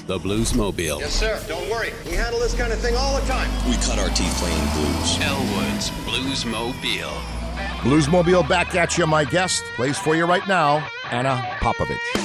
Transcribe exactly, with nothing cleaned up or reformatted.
the Bluesmobile. Yes, sir. Don't worry. We handle this kind of thing all the time. We cut our teeth playing blues. Elwood's Bluesmobile. Bluesmobile back at you. My guest plays for you right now, Anna Popovich.